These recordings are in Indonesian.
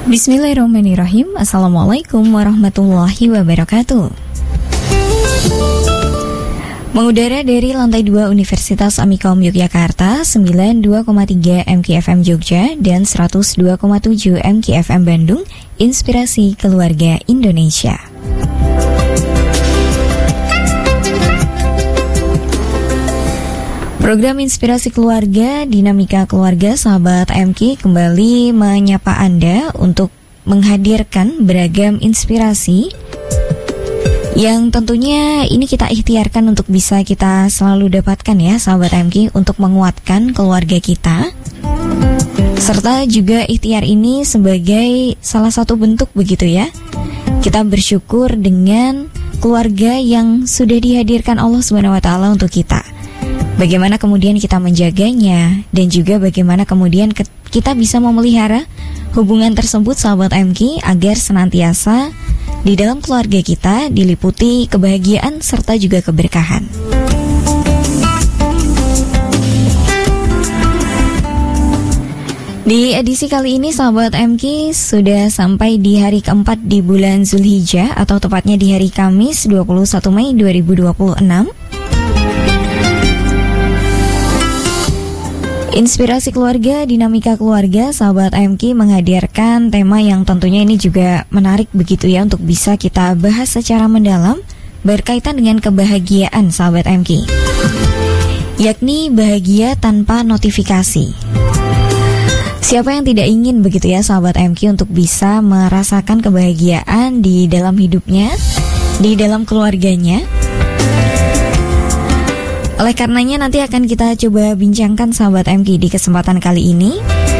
Bismillahirrahmanirrahim. Assalamualaikum warahmatullahi wabarakatuh. Mengudara dari lantai 2 Universitas Amikom Yogyakarta, 92,3 MKFM Jogja dan 102,7 MKFM Bandung, Inspirasi Keluarga Indonesia. Program Inspirasi Keluarga, Dinamika Keluarga Sahabat MK kembali menyapa Anda untuk menghadirkan beragam inspirasi yang tentunya ini kita ikhtiarkan untuk bisa kita selalu dapatkan ya Sahabat MK, untuk menguatkan keluarga kita. Serta juga ikhtiar ini sebagai salah satu bentuk begitu ya, kita bersyukur dengan keluarga yang sudah dihadirkan Allah SWT untuk kita. Bagaimana kemudian kita menjaganya, dan juga bagaimana kemudian kita bisa memelihara hubungan tersebut Sahabat MK, agar senantiasa di dalam keluarga kita diliputi kebahagiaan serta juga keberkahan. Di edisi kali ini Sahabat MK sudah sampai di hari keempat di bulan Zulhijjah, atau tepatnya di hari Kamis 21 Mei 2026. Inspirasi Keluarga, Dinamika Keluarga, Sahabat MK menghadirkan tema yang tentunya ini juga menarik begitu ya, untuk bisa kita bahas secara mendalam berkaitan dengan kebahagiaan Sahabat MK, yakni bahagia tanpa notifikasi. Siapa yang tidak ingin begitu ya Sahabat MK untuk bisa merasakan kebahagiaan di dalam hidupnya, di dalam keluarganya. Oleh karenanya nanti akan kita coba bincangkan Sahabat MK di kesempatan kali ini.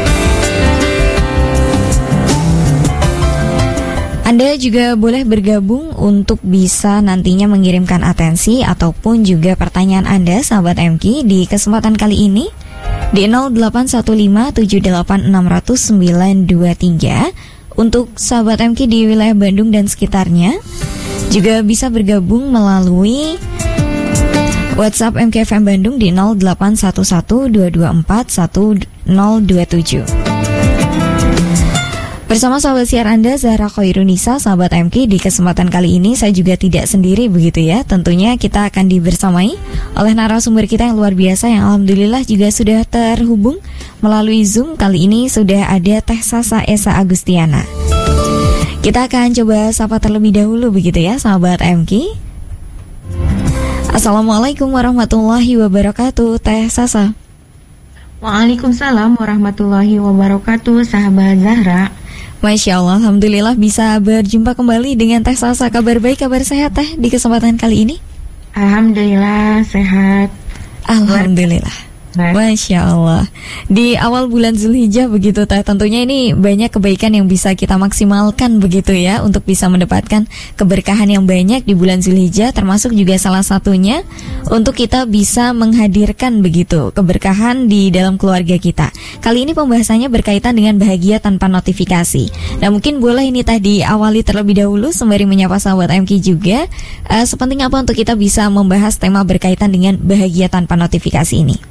Anda juga boleh bergabung untuk bisa nantinya mengirimkan atensi ataupun juga pertanyaan Anda Sahabat MK di kesempatan kali ini di 081578600923 untuk Sahabat MK di wilayah Bandung dan sekitarnya. Juga bisa bergabung melalui WhatsApp MKFM Bandung di 081122411027. Bersama sahabat siar Anda, Zahra Khairunisa, Sahabat MK, di kesempatan kali ini saya juga tidak sendiri begitu ya. Tentunya kita akan dibersamai oleh narasumber kita yang luar biasa, yang alhamdulillah juga sudah terhubung melalui Zoom. Kali ini sudah ada Teh Sasa Esa Agustiana. Kita akan coba sapa terlebih dahulu begitu ya Sahabat MK. Assalamualaikum warahmatullahi wabarakatuh, Teh Sasa. Waalaikumsalam warahmatullahi wabarakatuh, Sahabat Zahra. Masya Allah, alhamdulillah bisa berjumpa kembali dengan Teh Sasa. Kabar baik, kabar sehat Teh di kesempatan kali ini? Alhamdulillah sehat. Alhamdulillah. Masya Allah. Di awal bulan Zulhijjah begitu Teh, tentunya ini banyak kebaikan yang bisa kita maksimalkan begitu ya, untuk bisa mendapatkan keberkahan yang banyak di bulan Zulhijjah, termasuk juga salah satunya untuk kita bisa menghadirkan begitu keberkahan di dalam keluarga kita. Kali ini pembahasannya berkaitan dengan bahagia tanpa notifikasi. Nah mungkin boleh ini tadi awali terlebih dahulu sembari menyapa sahabat MK juga, sepenting apa untuk kita bisa membahas tema berkaitan dengan bahagia tanpa notifikasi ini?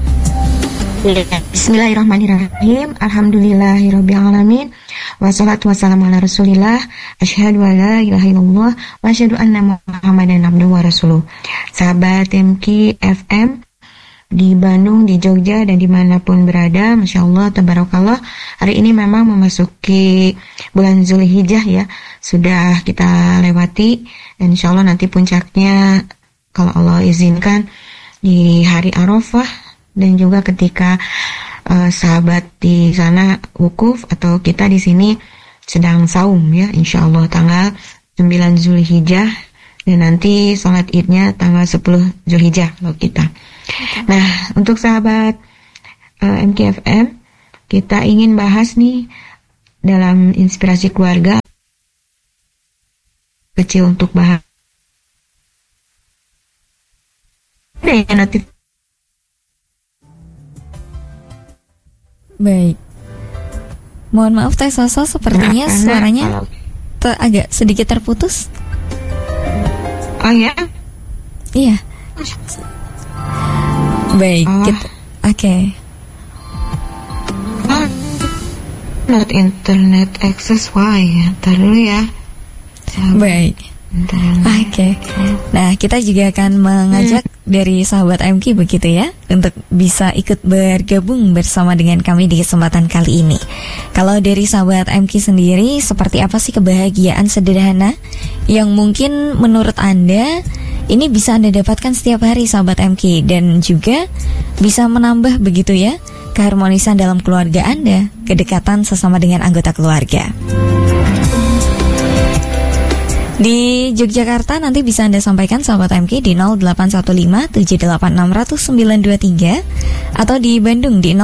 Bismillahirrahmanirrahim. Alhamdulillahirrabbilalamin. Wassalatu wassalamu ala rasulillah. Asyhadu an la ilaha illallah wa asyhadu anna Muhammadan abduhu wa rasuluh. Sahabat MK FM di Bandung, di Jogja, dan dimanapun berada, Masya Allah, tabarakallah, hari ini memang memasuki bulan Zulhijjah ya, sudah kita lewati, dan Insya Allah nanti puncaknya kalau Allah izinkan di hari Arafah, dan juga ketika sahabat di sana wukuf atau kita di sini sedang saum ya, Insya Allah tanggal 9 Zulhijjah, dan nanti sholat idnya tanggal 10 Zulhijjah kalau kita. Nah, untuk sahabat MKFM, kita ingin bahas nih dalam inspirasi keluarga kecil untuk bahas notif. Baik. Mohon maaf Teh Sasa, sepertinya suaranya agak sedikit terputus. Oh ya? Iya. Baik, gitu. Oke. Not internet access, why ya? Ntar dulu ya. Baik. Oke. Nah, kita juga akan mengajak dari sahabat MK begitu ya, untuk bisa ikut bergabung bersama dengan kami di kesempatan kali ini. Kalau dari sahabat MK sendiri, seperti apa sih kebahagiaan sederhana yang mungkin menurut Anda ini bisa Anda dapatkan setiap hari sahabat MK, dan juga bisa menambah begitu ya keharmonisan dalam keluarga Anda, kedekatan sesama dengan anggota keluarga. Di Yogyakarta nanti bisa Anda sampaikan sahabat MK di 0815-786-923 atau di Bandung di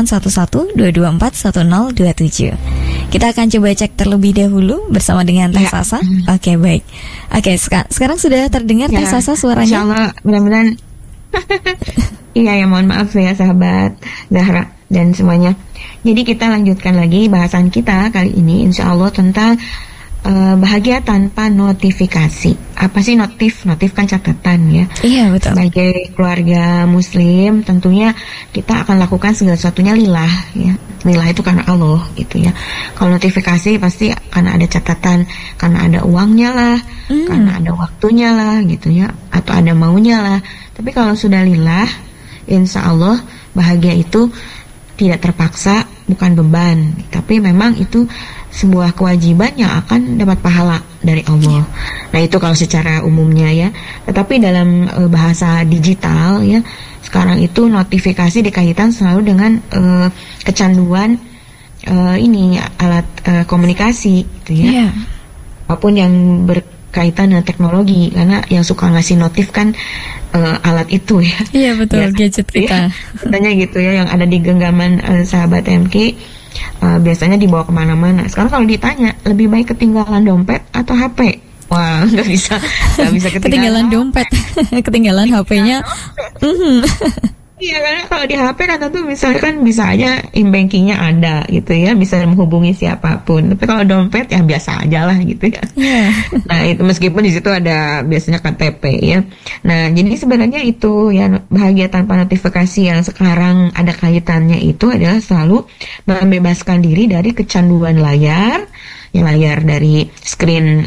0811-224-1027. Kita akan coba cek terlebih dahulu bersama dengan Teh Sasa. Oke, baik. Oke, sekarang sudah terdengar Teh Sasa suaranya? Insya Allah, mudah-mudahan. Iya ya, mohon maaf ya sahabat Zahra dan semuanya. Jadi kita lanjutkan lagi bahasan kita kali ini, insya Allah tentang bahagia tanpa notifikasi. Apa sih notif? Notif kan catatan ya. Iya, betul. Sebagai keluarga muslim tentunya kita akan lakukan segala sesuatunya lillah ya. Lillah itu karena Allah gitu ya. Kalau notifikasi pasti karena ada catatan, karena ada uangnya lah, karena ada waktunya lah gitu ya, atau ada maunya lah. Tapi kalau sudah lillah, insya Allah bahagia itu tidak terpaksa, bukan beban, tapi memang itu sebuah kewajiban yang akan dapat pahala dari Allah. Nah, itu kalau secara umumnya ya. Tetapi dalam bahasa digital ya, sekarang itu notifikasi dikaitkan selalu dengan kecanduan ini alat komunikasi gitu ya. Apapun yang berkaitan dengan teknologi, karena yang suka ngasih notif kan alat itu ya. Iya, betul, ya, gadget kita. Katanya gitu ya, yang ada di genggaman sahabat MK. Biasanya dibawa kemana-mana. Sekarang kalau ditanya lebih baik ketinggalan dompet atau HP, wah nggak bisa ketinggalan dompet, ketinggalan HP-nya. Iya, karena kalau di HP kan tentu misalkan bisa aja e-bankingnya ada gitu ya, bisa menghubungi siapapun. Tapi kalau dompet ya biasa aja lah gitu ya. Nah itu meskipun di situ ada biasanya KTP ya. Nah jadi sebenarnya itu ya, bahagia tanpa notifikasi yang sekarang ada kaitannya itu adalah selalu membebaskan diri dari kecanduan layar. Ya, layar dari screen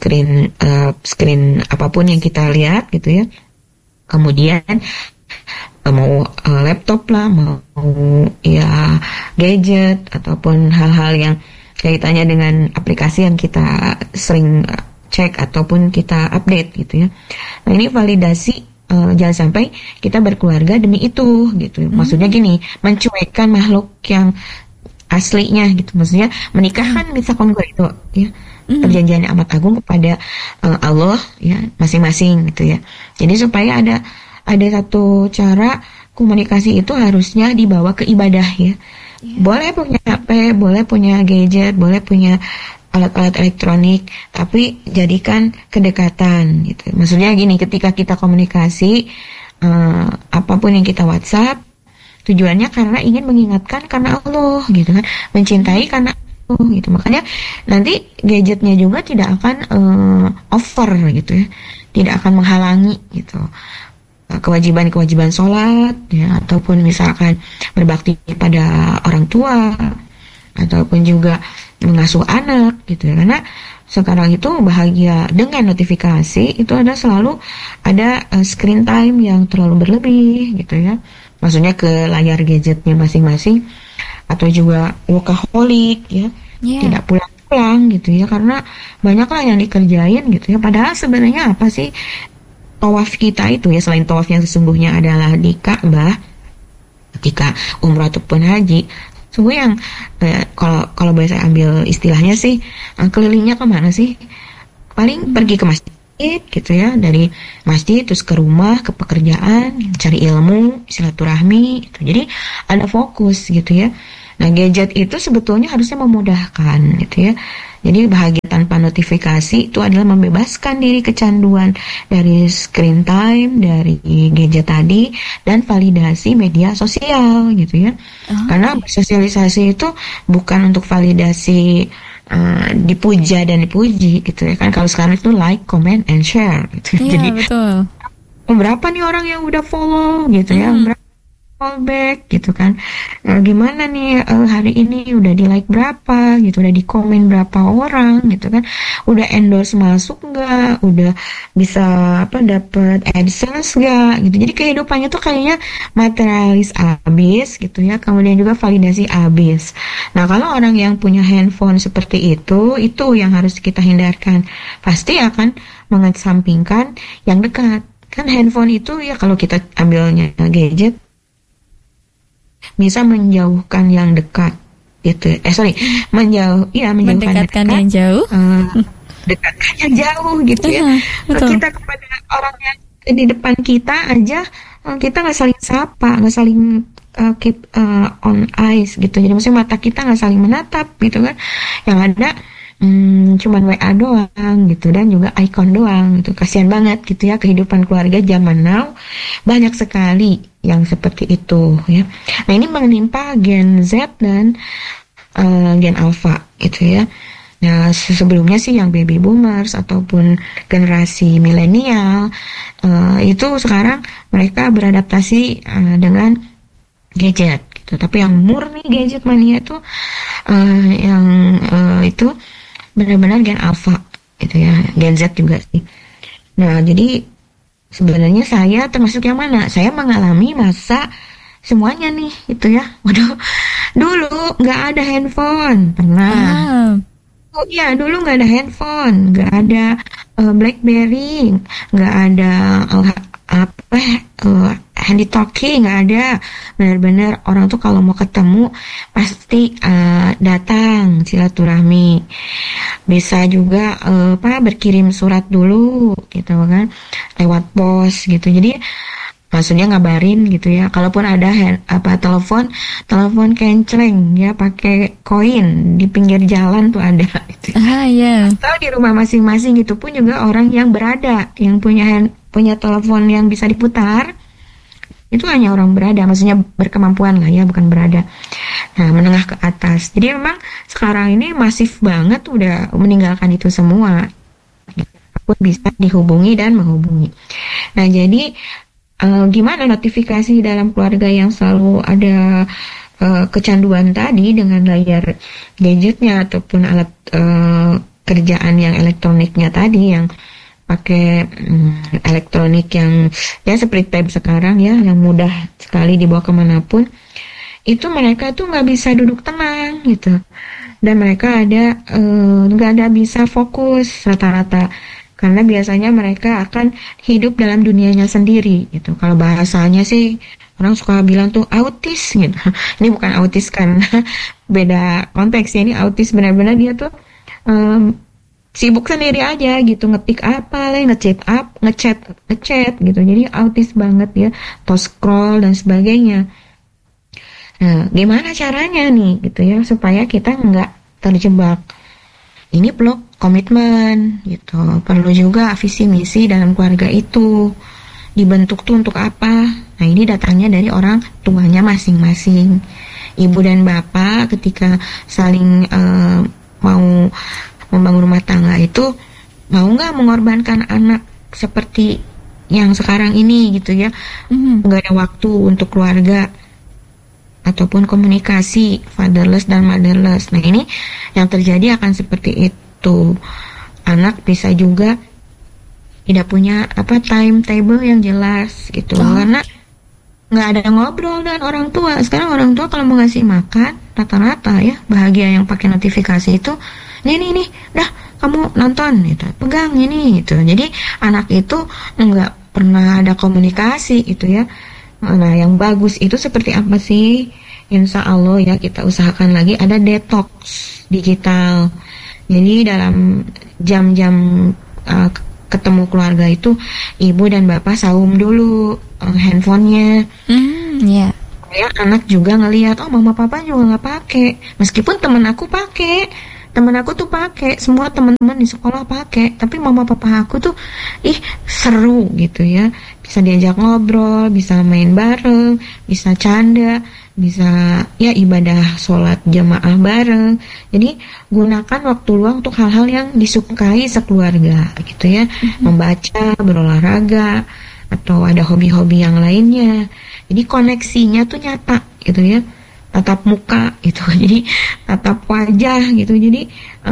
apapun yang kita lihat gitu ya. Kemudian mau laptop lah, mau ya gadget ataupun hal-hal yang kaitannya dengan aplikasi yang kita sering cek ataupun kita update gitu ya. Nah ini validasi, jangan sampai kita berkeluarga demi itu gitu. Maksudnya gini, mencuekkan makhluk yang aslinya gitu. Maksudnya menikah kan misalkan gue itu ya, perjanjian amat agung kepada Allah ya masing-masing gitu ya. Jadi supaya ada satu cara komunikasi itu harusnya dibawa ke ibadah ya. Boleh punya HP, boleh punya gadget, boleh punya alat-alat elektronik, tapi jadikan kedekatan gitu. Maksudnya gini, ketika kita komunikasi apapun yang kita WhatsApp, tujuannya karena ingin mengingatkan karena Allah gitu kan, mencintai karena Allah gitu. Makanya nanti gadgetnya juga tidak akan over gitu ya, tidak akan menghalangi gitu kewajiban-kewajiban sholat ya, ataupun misalkan berbakti pada orang tua, ataupun juga mengasuh anak gitu ya. Karena sekarang itu bahagia dengan notifikasi itu selalu ada screen time yang terlalu berlebih gitu ya, maksudnya ke layar gadgetnya masing-masing, atau juga workaholic ya, tidak pulang-pulang gitu ya, karena banyaklah yang dikerjain gitu ya. Padahal sebenarnya apa sih tawaf kita itu ya, selain tawaf yang sesungguhnya adalah di Ka'bah ketika umrah ataupun haji, sungguh yang kalau boleh saya ambil istilahnya sih, kelilingnya kemana sih? Paling pergi ke masjid gitu ya, dari masjid terus ke rumah, ke pekerjaan, cari ilmu, silaturahmi gitu. Jadi ada fokus gitu ya. Nah gadget itu sebetulnya harusnya memudahkan gitu ya. Jadi bahagia tanpa notifikasi itu adalah membebaskan diri kecanduan dari screen time, dari gadget tadi, dan validasi media sosial gitu ya. Karena bersosialisasi itu bukan untuk validasi dipuja dan dipuji gitu ya kan. Kalau sekarang itu like, comment, and share gitu. Iya, jadi betul. Berapa nih orang yang udah follow gitu ya, berapa fallback gitu kan. Gimana nih hari ini udah di like berapa gitu, udah di komen berapa orang gitu kan, udah endorse masuk nggak, udah bisa dapat AdSense nggak gitu. Jadi kehidupannya tuh kayaknya materialis abis gitu ya, kemudian juga validasi abis. Nah kalau orang yang punya handphone seperti itu yang harus kita hindarkan. Pasti akan mengesampingkan yang dekat. Kan handphone itu ya kalau kita ambilnya gadget bisa menjauhkan yang dekat gitu. Menjauhkan mendekatkan yang yang jauh, dekatkan yang jauh gitu ya. Betul. Kita kepada orang yang di depan kita aja kita nggak saling sapa, nggak saling keep on eyes gitu. Jadi maksudnya mata kita nggak saling menatap gitu kan. Yang ada cuman WA doang gitu, dan juga icon doang gitu. Kasihan banget gitu ya, kehidupan keluarga zaman now banyak sekali yang seperti itu ya. Nah ini menimpa Gen Z dan Gen Alpha gitu ya. Nah sebelumnya sih yang baby boomers ataupun generasi milenial itu sekarang mereka beradaptasi dengan gadget gitu. Tapi yang murni gadget mania itu itu benar-benar Gen Alpha gitu ya, Gen Z juga sih. Nah jadi sebenarnya saya termasuk yang mana? Saya mengalami masa semuanya nih gitu ya. Waduh, dulu nggak ada handphone pernah. Oh iya, dulu nggak ada handphone, nggak ada BlackBerry, nggak ada handy talkie, nggak ada. Benar-benar orang tuh kalau mau ketemu pasti datang silaturahmi. Bisa juga berkirim surat dulu gitu kan, lewat pos gitu. Jadi maksudnya ngabarin gitu ya. Kalaupun ada telepon kencleng ya, pakai koin di pinggir jalan tuh ada gitu. Ya. Atau di rumah masing-masing gitu pun juga orang yang berada, yang punya telepon yang bisa diputar, itu hanya orang berada, maksudnya berkemampuan lah ya, bukan berada. Nah, menengah ke atas. Jadi memang sekarang ini masif banget udah meninggalkan itu semua. Pun bisa dihubungi dan menghubungi. Nah, jadi gimana notifikasi dalam keluarga yang selalu ada kecanduan tadi dengan layar gadgetnya ataupun alat kerjaan yang elektroniknya tadi, yang pakai elektronik yang ya seperti tab sekarang ya, yang mudah sekali dibawa kemanapun, itu mereka tuh nggak bisa duduk tenang gitu, dan mereka nggak ada bisa fokus rata-rata. Karena biasanya mereka akan hidup dalam dunianya sendiri gitu. Kalau bahasanya sih orang suka bilang tuh autis gitu. Ini bukan autis kan, beda konteksnya. Ini autis benar-benar dia tuh sibuk sendiri aja gitu, ngetik apa lah, ngechat gitu. Jadi autis banget ya, atau scroll dan sebagainya. Nah, gimana caranya nih gitu ya supaya kita nggak terjebak? Ini perlu komitmen gitu, perlu juga visi misi dalam keluarga itu dibentuk tuh untuk apa. Nah ini datangnya dari orang tuanya masing-masing. Ibu dan bapak ketika saling mau membangun rumah tangga itu, mau nggak mengorbankan anak seperti yang sekarang ini gitu ya. Nggak ada waktu untuk keluarga ataupun komunikasi fatherless dan motherless. Nah ini yang terjadi akan seperti itu. Anak bisa juga tidak punya timetable yang jelas gitu, karena nggak ada ngobrol dengan orang tua. Sekarang orang tua kalau mau ngasih makan rata-rata ya bahagia yang pakai notifikasi itu, nih dah kamu nonton gitu, pegang ini gitu. Jadi anak itu nggak pernah ada komunikasi gitu ya. Nah yang bagus itu seperti apa sih? Insya Allah ya kita usahakan lagi ada detox digital. Jadi dalam jam-jam ketemu keluarga itu ibu dan bapak saum dulu handphonenya. Ya anak juga ngelihat, oh mama papa juga nggak pakai, meskipun teman aku tuh pakai, semua teman-teman di sekolah pakai, tapi mama papa aku tuh seru gitu ya, bisa diajak ngobrol, bisa main bareng, bisa canda, bisa ya ibadah sholat jamaah bareng. Jadi gunakan waktu luang untuk hal-hal yang disukai sekeluarga gitu ya, membaca, berolahraga, atau ada hobi-hobi yang lainnya. Jadi koneksinya tuh nyata gitu ya, tatap muka gitu. Jadi tatap wajah gitu. Jadi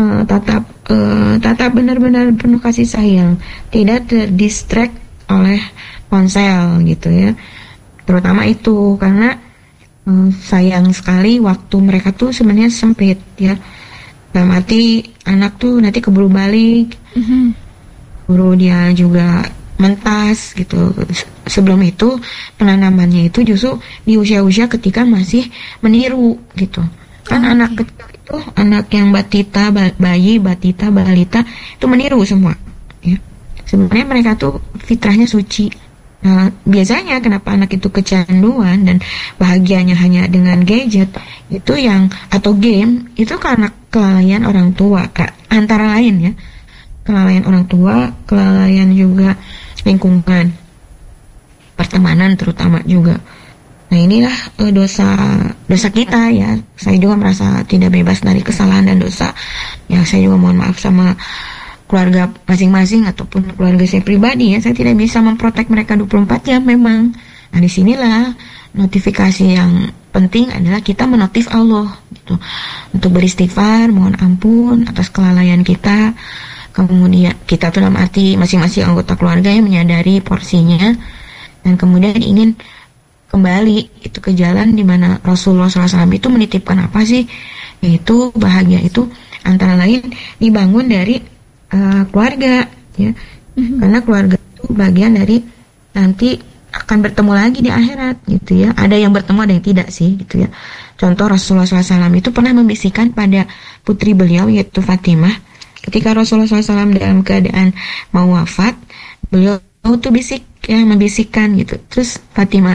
tatap benar-benar penuh kasih sayang, tidak terdistract oleh ponsel gitu ya. Terutama itu karena sayang sekali waktu mereka tuh sebenarnya sempit ya. Dalam arti anak tuh nanti keburu balik, keburu dia juga mentas gitu. Sebelum itu penanamannya itu justru di usia-usia ketika masih meniru gitu. Kan anak kecil itu, anak yang bayi, batita, balita itu meniru semua ya. Sebenarnya mereka tuh fitrahnya suci. Nah, biasanya kenapa anak itu kecanduan dan bahagianya hanya dengan gadget itu atau game itu karena kelalaian orang tua, antara lain ya. Kelalaian orang tua, kelalaian juga lingkungan, pertemanan terutama juga. Nah, inilah dosa kita ya. Saya juga merasa tidak bebas dari kesalahan dan dosa. Ya, saya juga mohon maaf sama keluarga masing-masing ataupun keluarga saya pribadi ya. Saya tidak bisa memprotek mereka 24 jam memang. Nah, disinilah notifikasi yang penting adalah kita menotif Allah gitu. Untuk beristighfar, mohon ampun atas kelalaian kita. Kemudian kita tuh dalam arti masing-masing anggota keluarga yang menyadari porsinya dan kemudian ingin kembali itu ke jalan di mana Rasulullah SAW itu menitipkan apa sih? Yaitu bahagia itu antara lain dibangun dari keluarga ya. Karena keluarga itu bagian dari nanti akan bertemu lagi di akhirat gitu ya. Ada yang bertemu, ada yang tidak sih gitu ya. Contoh Rasulullah SAW itu pernah membisikkan pada putri beliau yaitu Fatimah. Ketika Rasulullah SAW dalam keadaan mau wafat, beliau tuh membisikkan gitu. Terus Fatimah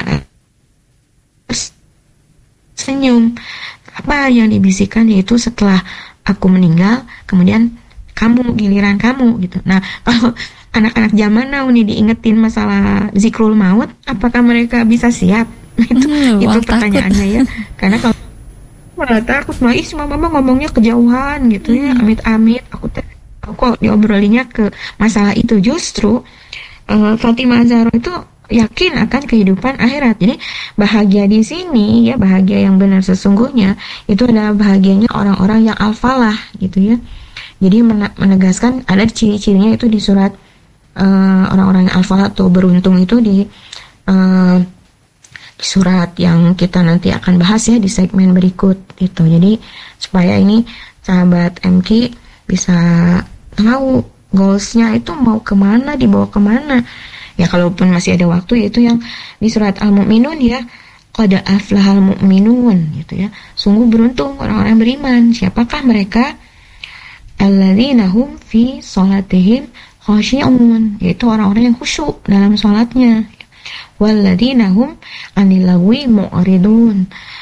senyum. Apa yang dibisikkan yaitu setelah aku meninggal, kemudian giliran kamu gitu. Nah, kalau anak-anak zaman now nih diingetin masalah zikrul maut, apakah mereka bisa siap? Itu pertanyaannya ya. Karena kalau malah takut, semua mama ngomongnya kejauhan gitu ya, amit-amit. Aku kok diobrolinya ke masalah itu. Justru Fatimah Zahra itu yakin akan kehidupan akhirat. Jadi bahagia di sini ya, bahagia yang benar sesungguhnya itu adalah bahagianya orang-orang yang al-falah gitu ya. Jadi menegaskan ada ciri-cirinya itu di surat orang-orang yang al-falah atau beruntung itu di surat yang kita nanti akan bahas ya di segmen berikut gitu. Jadi supaya ini sahabat MK bisa tahu goalsnya itu mau kemana, dibawa kemana. Ya kalaupun masih ada waktu, yaitu yang di surat Al-Mu'minun ya, qad aflahal mu'minun gitu ya. Sungguh beruntung orang-orang beriman. Siapakah mereka? Alladzina hum fi sholatihim khashi'un, yaitu orang-orang yang khusyuk dalam sholatnya. Walladzina hum 'anil lagwi mu'ridun,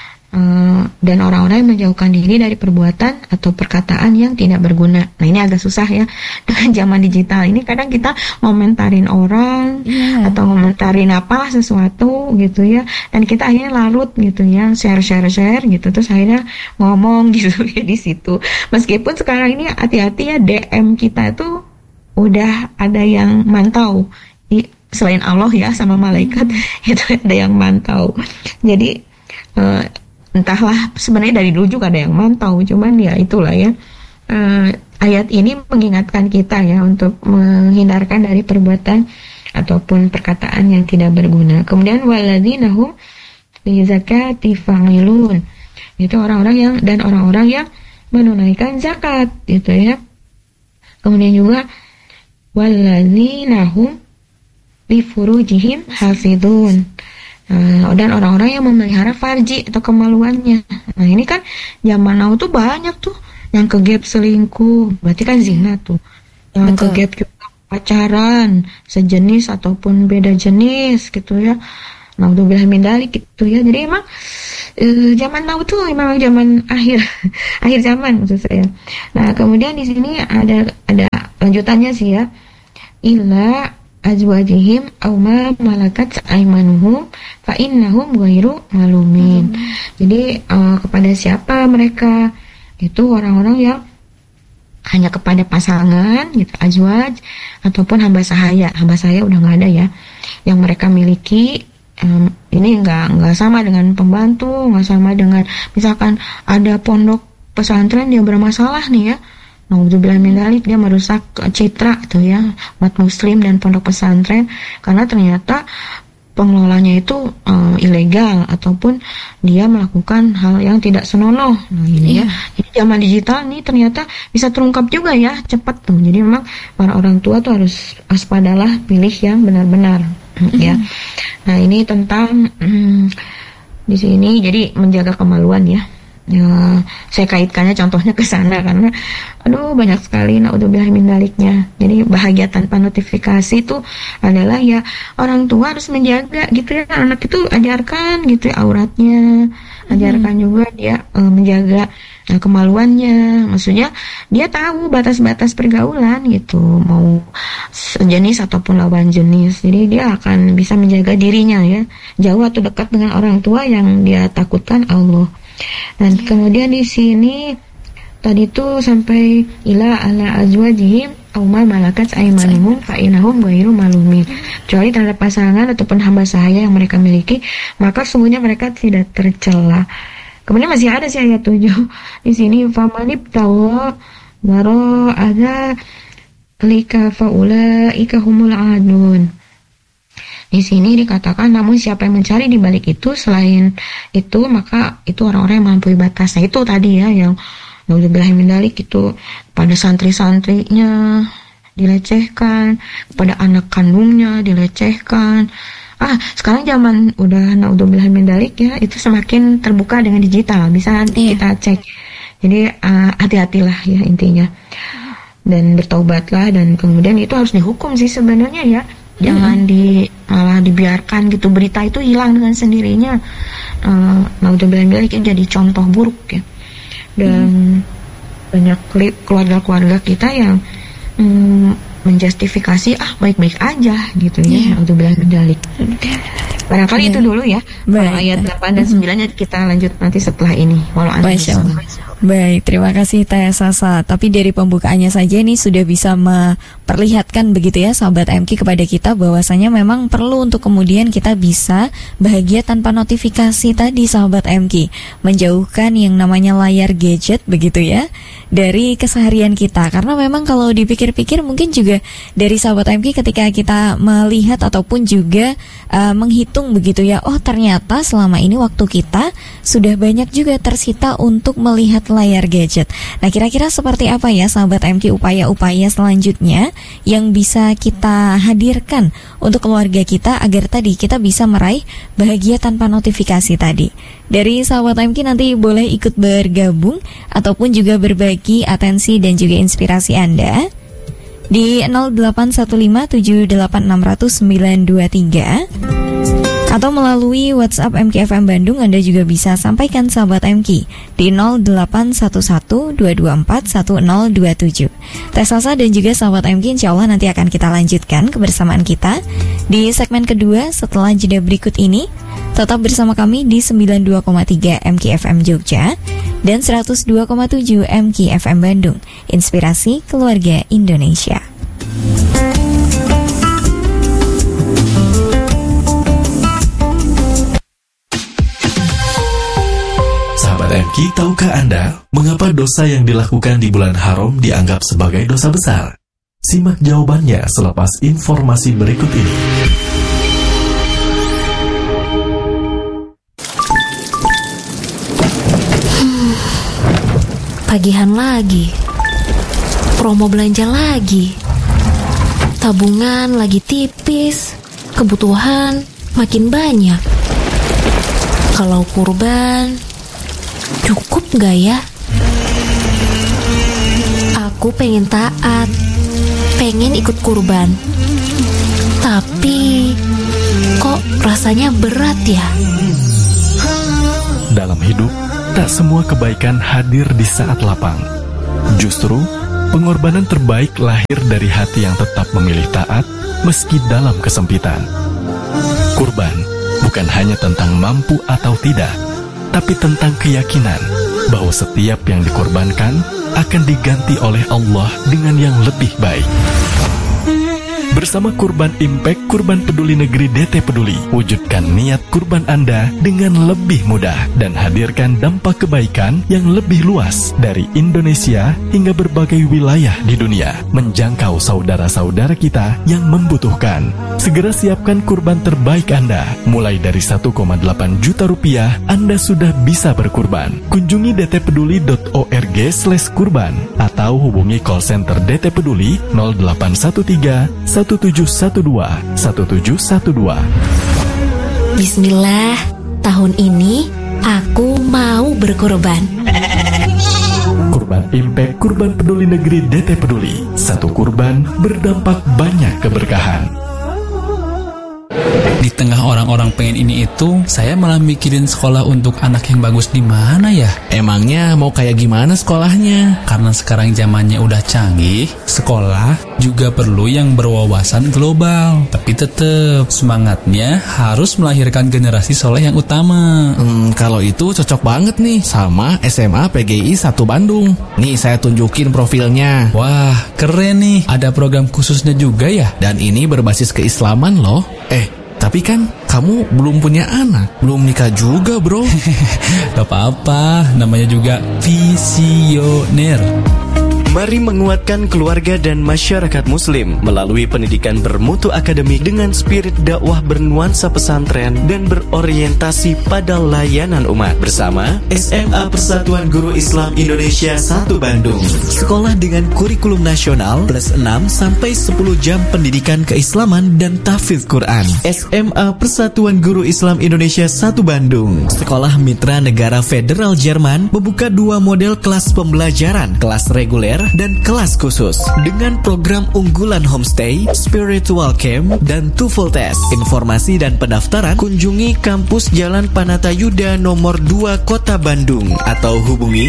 dan orang-orang yang menjauhkan diri dari perbuatan atau perkataan yang tidak berguna. Nah, ini agak susah ya dengan zaman digital ini. Kadang kita ngomentarin orang atau ngomentarin apalah sesuatu gitu ya, dan kita akhirnya larut gitu ya, share gitu, terus akhirnya ngomong gitu ya di situ. Meskipun sekarang ini hati-hati ya, DM kita itu udah ada yang mantau, selain Allah ya sama malaikat itu ada yang mantau. Jadi entahlah, sebenarnya dari dulu juga ada yang mantau, cuman ya itulah ya. Ayat ini mengingatkan kita ya untuk menghindarkan dari perbuatan ataupun perkataan yang tidak berguna. Kemudian walladzina hum li zakati fa'ilun, itu orang-orang yang menunaikan zakat gitu ya. Kemudian juga walladzina hum li furujihim hafidun, dan orang-orang yang memelihara farji atau kemaluannya. Nah, ini kan zaman now tuh banyak tuh yang kegap selingkuh, berarti kan zina tuh. Yang kegap juga pacaran sejenis ataupun beda jenis gitu ya. Naudzubillah min dzalik gitu ya. Jadi emang zaman now tuh memang zaman akhir zaman maksud saya. Nah, kemudian di sini ada lanjutannya sih ya. Illa azwajihim aw ma malakat aymanuhum fa innahum ghairu malumin. Jadi kepada siapa mereka? Itu orang-orang yang hanya kepada pasangan gitu, azwaj, ataupun hamba sahaya. Hamba sahaya udah nggak ada ya. Yang mereka miliki ini nggak sama dengan pembantu, nggak sama dengan misalkan ada pondok pesantren dia bermasalah nih ya. Nauzubillah min dzalik, dia merusak citra tuh ya umat muslim dan pondok pesantren karena ternyata pengelolanya itu ilegal ataupun dia melakukan hal yang tidak senonoh. Nah ini ya, jadi zaman digital nih ternyata bisa terungkap juga ya cepat tuh. Jadi memang para orang tua tuh harus waspadalah, pilih yang benar-benar ya. Nah ini tentang di sini jadi menjaga kemaluan ya. Ya, saya kaitkannya contohnya ke sana karena banyak sekali naudzubillah min dzaliknya. Jadi bahagia tanpa notifikasi itu adalah ya orang tua harus menjaga gitu ya, anak itu ajarkan gitu ya auratnya, ajarkan juga dia menjaga kemaluannya. Maksudnya dia tahu batas-batas pergaulan gitu, mau sejenis ataupun lawan jenis. Jadi dia akan bisa menjaga dirinya ya, jauh atau dekat dengan orang tua yang dia takutkan Allah. Dan kemudian di sini tadi tuh sampai ila ala azwajihim aw ma malakat aymanuhum fa innahum ghairu malumin. Kecuali terhadap pasangan ataupun hamba sahaya yang mereka miliki, maka sesungguhnya mereka tidak tercela. Kemudian masih ada sih ayat 7 di sini, famanib tawa waro ada lika faulaika humul adun. Di sini dikatakan namun siapa yang mencari di balik itu selain itu maka itu orang-orang yang melampaui batas. Nah itu tadi ya yang naudzubillah min dzalik itu pada santri-santrinya dilecehkan, kepada anak kandungnya dilecehkan. Sekarang zaman udah naudzubillah min dzalik ya, itu semakin terbuka dengan digital, bisa kita cek. Jadi hati-hatilah ya intinya. Dan bertaubatlah, dan kemudian itu harus dihukum sih sebenarnya ya. Jangan malah dibiarkan gitu, berita itu hilang dengan sendirinya. Naudzubillah min dzalik jadi contoh buruk ya. Dan banyak keluarga-keluarga kita yang menjustifikasi baik-baik aja gitu ya. Naudzubillah min dzalik. Barangkali itu dulu ya. Kalau ayat 8 dan 9-nya kita lanjut nanti setelah ini. Baik, terima kasih Teh Sasa. Tapi dari pembukaannya saja ini sudah bisa memperlihatkan begitu ya sahabat MQ kepada kita bahwasanya memang perlu untuk kemudian kita bisa bahagia tanpa notifikasi tadi sahabat MQ, menjauhkan yang namanya layar gadget begitu ya dari keseharian kita. Karena memang kalau dipikir-pikir mungkin juga dari sahabat MQ ketika kita melihat ataupun juga menghitung begitu ya, ternyata selama ini waktu kita sudah banyak juga tersita untuk melihat layar gadget. Nah, kira-kira seperti apa ya sahabat MQ upaya-upaya selanjutnya yang bisa kita hadirkan untuk keluarga kita agar tadi kita bisa meraih bahagia tanpa notifikasi tadi. Dari sahabat MQ nanti boleh ikut bergabung ataupun juga berbagi atensi dan juga inspirasi Anda di 081578600923 atau melalui WhatsApp MKFM Bandung. Anda juga bisa sampaikan sahabat MQ di 081122411027. Teh Sasa dan juga sahabat MQ insya Allah nanti akan kita lanjutkan kebersamaan kita di segmen kedua setelah jeda berikut ini. Tetap bersama kami di 92,3 MKFM Jogja dan 102,7 MKFM Bandung. Inspirasi keluarga Indonesia. MQ, tahukah Anda mengapa dosa yang dilakukan di bulan haram dianggap sebagai dosa besar? Simak jawabannya selepas informasi berikut ini. Tagihan lagi, promo belanja lagi, tabungan lagi tipis, kebutuhan makin banyak. Kalau kurban cukup gak ya? Aku pengen taat, pengen ikut kurban, tapi kok rasanya berat ya? Dalam hidup, tak semua kebaikan hadir di saat lapang. Justru, pengorbanan terbaik lahir dari hati yang tetap memilih taat meski dalam kesempitan. Kurban bukan hanya tentang mampu atau tidak, tapi tentang keyakinan bahwa setiap yang dikorbankan akan diganti oleh Allah dengan yang lebih baik. Bersama Kurban Impact Kurban Peduli Negeri DT Peduli, wujudkan niat kurban Anda dengan lebih mudah dan hadirkan dampak kebaikan yang lebih luas dari Indonesia hingga berbagai wilayah di dunia, menjangkau saudara-saudara kita yang membutuhkan. Segera siapkan kurban terbaik Anda. Mulai dari 1,8 juta rupiah, Anda sudah bisa berkurban. Kunjungi dtpeduli.org/kurban atau hubungi call center DT Peduli 0813 1712. Bismillah, tahun ini aku mau berkorban. Kurban Impact Kurban Peduli Negeri DT Peduli. Satu kurban berdampak banyak keberkahan. Di tengah orang-orang pengen ini itu, saya malah mikirin sekolah untuk anak yang bagus di mana ya? Emangnya mau kayak gimana sekolahnya? Karena sekarang zamannya udah canggih, sekolah juga perlu yang berwawasan global. Tapi tetap semangatnya harus melahirkan generasi soleh yang utama. Kalau itu cocok banget nih sama SMA PGI 1 Bandung. Nih saya tunjukin profilnya. Wah, keren nih. Ada program khususnya juga ya? Dan ini berbasis keislaman loh. Tapi kan kamu belum punya anak, belum nikah juga bro. Gak apa-apa, namanya juga visioner. Mari menguatkan keluarga dan masyarakat muslim melalui pendidikan bermutu akademik dengan spirit dakwah bernuansa pesantren dan berorientasi pada layanan umat bersama SMA Persatuan Guru Islam Indonesia 1 Bandung. Sekolah dengan kurikulum nasional plus 6 sampai 10 jam pendidikan keislaman dan tahfidz Quran. SMA Persatuan Guru Islam Indonesia 1 Bandung. Sekolah mitra negara federal Jerman membuka 2 model kelas pembelajaran, kelas reguler dan kelas khusus dengan program unggulan homestay, spiritual camp, dan TOEFL test. Informasi dan pendaftaran kunjungi kampus Jalan Panatayuda nomor 2 Kota Bandung atau hubungi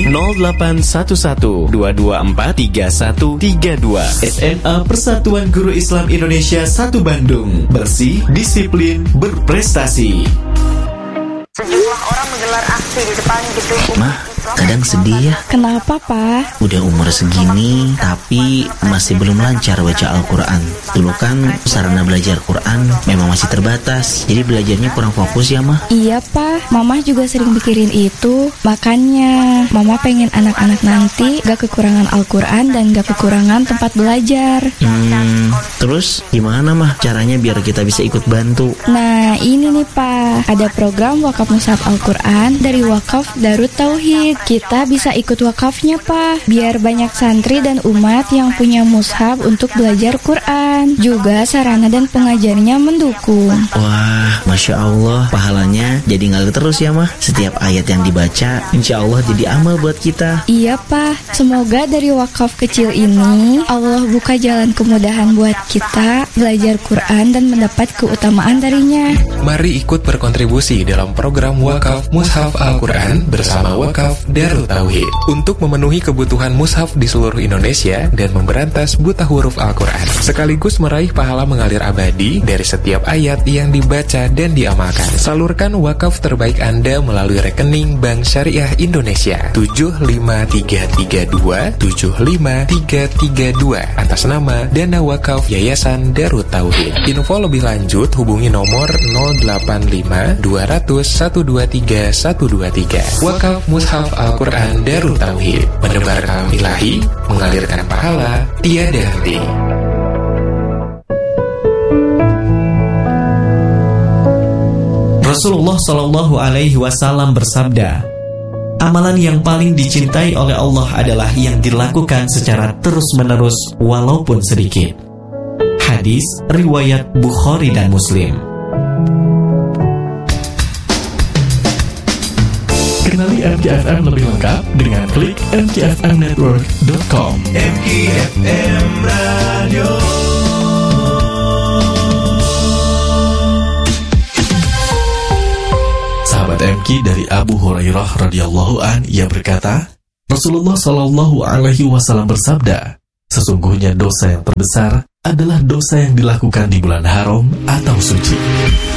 0811 224 3132. SMA Persatuan Guru Islam Indonesia 1 Bandung. Bersih, disiplin, berprestasi. Sejumlah orang menggelar aksi di depan gedung Mah, kadang sedih ya. Kenapa, Pak? Udah umur segini, tapi masih belum lancar baca Al-Quran. Dulu kan sarana belajar Quran memang masih terbatas, jadi belajarnya kurang fokus ya, Mah. Iya, Pak. Mama juga sering pikirin itu. Makanya, Mama pengen anak-anak nanti gak kekurangan Al-Quran dan gak kekurangan tempat belajar. Terus gimana, Mah, caranya biar kita bisa ikut bantu? Nah, ini nih, Pak. Ada program wakaf mushaf Al-Quran dari Wakaf Darut Tauhid. Kita bisa ikut wakafnya, Pak, biar banyak santri dan umat yang punya mushaf untuk belajar Quran. Juga sarana dan pengajarnya mendukung. Wah, Masya Allah, pahalanya jadi ngalir terus ya, Mah. Setiap ayat yang dibaca, insya Allah jadi amal buat kita. Iya, Pak. Semoga dari wakaf kecil ini Allah buka jalan kemudahan buat kita belajar Quran dan mendapat keutamaan darinya. Mari ikut berkontribusi dalam program wakaf mushaf Al-Quran bersama Wakaf Darut Tauhid untuk memenuhi kebutuhan mushaf di seluruh Indonesia dan memberantas buta huruf Al-Quran, sekaligus meraih pahala mengalir abadi dari setiap ayat yang dibaca dan diamalkan. Salurkan wakaf terbaik Anda melalui rekening Bank Syariah Indonesia 75332 atas nama Dana Wakaf Yayasan Darut Tauhid. Info lebih lanjut hubungi nomor 085 200 123 123. Wakaf Mushaf Al-Quran Darut Tauhid, menebar kalam ilahi, mengalirkan pahala tiada henti. Rasulullah Shallallahu Alaihi Wasallam bersabda, amalan yang paling dicintai oleh Allah adalah yang dilakukan secara terus-menerus walaupun sedikit. Hadis riwayat Bukhari dan Muslim. Kenali MKFM lebih lengkap dengan klik mkfmnetwork.com. MKFM Radio. Sahabat MK, dari Abu Hurairah radhiyallahu an, ia berkata, Rasulullah Shallallahu Alaihi Wasallam bersabda, sesungguhnya dosa yang terbesar adalah dosa yang dilakukan di bulan haram atau suci.